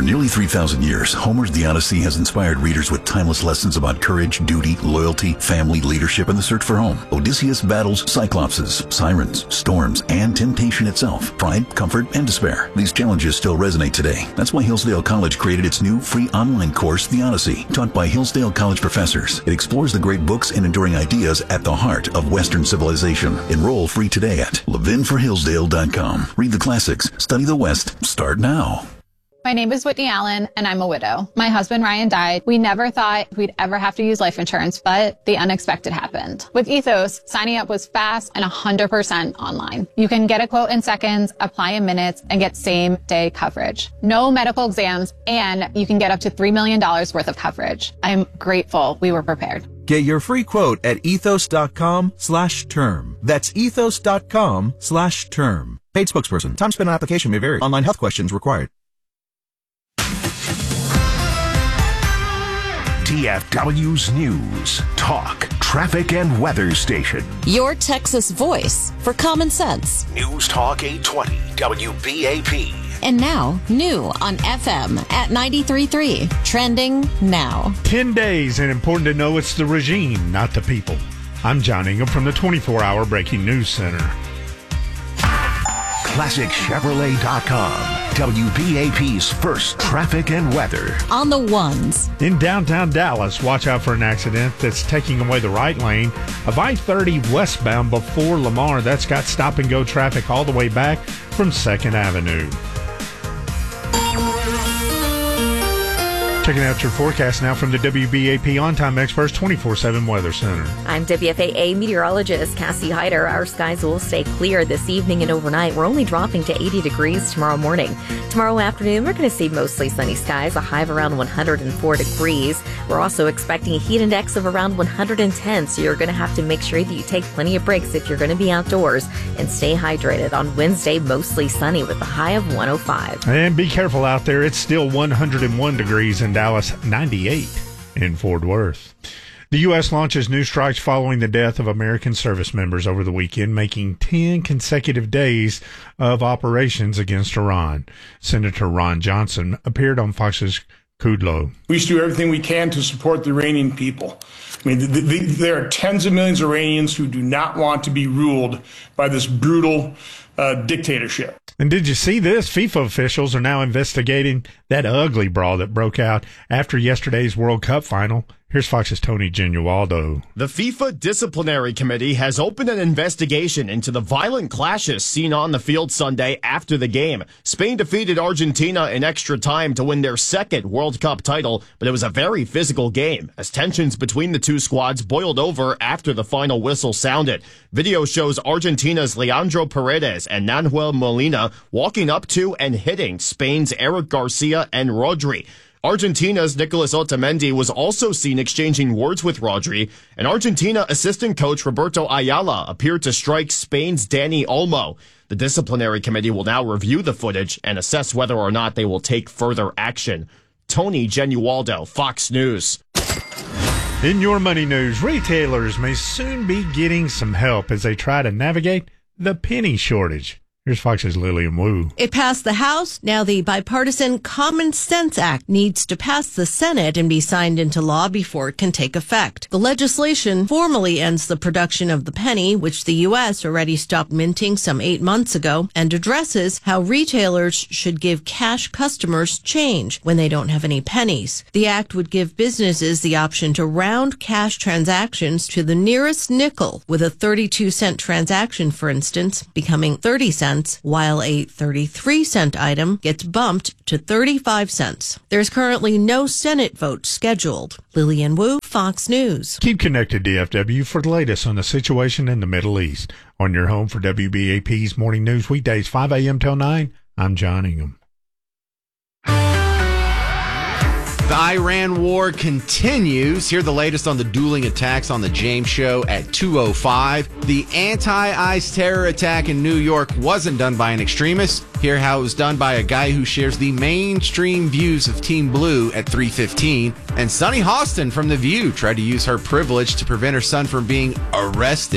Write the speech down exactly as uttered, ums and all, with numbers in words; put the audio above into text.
nearly three thousand years, Homer's The Odyssey has inspired readers with timeless lessons about courage, duty, loyalty, family, leadership, and the search for home. Odysseus battles cyclopses, sirens, storms, and temptation itself, pride, comfort, and despair. These challenges still resonate today. That's why Hillsdale College created its new free online course, The Odyssey, taught by Hillsdale College professors. It explores the great books and enduring ideas at the heart of Western civilization. Enroll free today at levin for hillsdale dot com. Read the classics. Study the West. Start now. My name is Whitney Allen, and I'm a widow. My husband, Ryan, died. We never thought we'd ever have to use life insurance, but the unexpected happened. With Ethos, signing up was fast and one hundred percent online. You can get a quote in seconds, apply in minutes, and get same-day coverage. No medical exams, and you can get up to three million dollars worth of coverage. I'm grateful we were prepared. Get your free quote at ethos.com slash term. That's ethos.com slash term. Paid spokesperson. Time spent on application may vary. Online health questions required. D F W's News, Talk, Traffic, and Weather Station. Your Texas voice for common sense. News Talk eight twenty W B A P. And now, new on F M at ninety-three point three. Trending now. Ten days, and important to know it's the regime, not the people. I'm John Ingham from the twenty-four hour Breaking News Center. Classic Chevrolet dot com. W B A P's first traffic and weather. On the ones. In downtown Dallas, watch out for an accident that's taking away the right lane of I thirty westbound before Lamar. That's got stop-and-go traffic all the way back from second Avenue. Checking out your forecast now from the W B A P On-Time Experts twenty-four seven Weather Center. I'm W F A A meteorologist Cassie Hyder. Our skies will stay clear this evening and overnight. We're only dropping to eighty degrees tomorrow morning. Tomorrow afternoon, we're going to see mostly sunny skies, a high of around one hundred four degrees. We're also expecting a heat index of around one hundred ten, so you're going to have to make sure that you take plenty of breaks if you're going to be outdoors and stay hydrated. On Wednesday, mostly sunny with a high of one oh five. And be careful out there. It's still one hundred one degrees in Dallas, ninety-eight in Fort Worth. The U S launches new strikes following the death of American service members over the weekend, making ten consecutive days of operations against Iran. Senator Ron Johnson appeared on Fox's Kudlow. We should do everything we can to support the Iranian people. I mean, the, the, there are tens of millions of Iranians who do not want to be ruled by this brutal uh, dictatorship. And did you see this? FIFA officials are now investigating that ugly brawl that broke out after yesterday's World Cup final. Here's Fox's Tony Genualdo. The FIFA Disciplinary Committee has opened an investigation into the violent clashes seen on the field Sunday after the game. Spain defeated Argentina in extra time to win their second World Cup title, but it was a very physical game as tensions between the two squads boiled over after the final whistle sounded. Video shows Argentina's Leandro Paredes and Nahuel Molina walking up to and hitting Spain's Eric Garcia and Rodri. Argentina's Nicolas Otamendi was also seen exchanging words with Rodri, and Argentina assistant coach Roberto Ayala appeared to strike Spain's Dani Olmo. The disciplinary committee will now review the footage and assess whether or not they will take further action. Tony Genualdo, Fox News. In your money news, retailers may soon be getting some help as they try to navigate the penny shortage. Here's Fox's Lillian Wu. It passed the House. Now the bipartisan Common Sense Act needs to pass the Senate and be signed into law before it can take effect. The legislation formally ends the production of the penny, which the U S already stopped minting some eight months ago, and addresses how retailers should give cash customers change when they don't have any pennies. The act would give businesses the option to round cash transactions to the nearest nickel, with a thirty-two cent transaction, for instance, becoming thirty cents. While a thirty-three cent item gets bumped to thirty-five cents. There's currently no Senate vote scheduled. Lillian Wu, Fox News. Keep connected, D F W, for the latest on the situation in the Middle East. On your home for W B A P's Morning News weekdays, five a.m. till nine, I'm John Ingham. The Iran war continues. Hear the latest on the dueling attacks on the James Show at two oh five. The anti-ICE terror attack in New York wasn't done by an extremist. Hear how it was done by a guy who shares the mainstream views of Team Blue at three fifteen. And Sunny Hostin from The View tried to use her privilege to prevent her son from being arrested.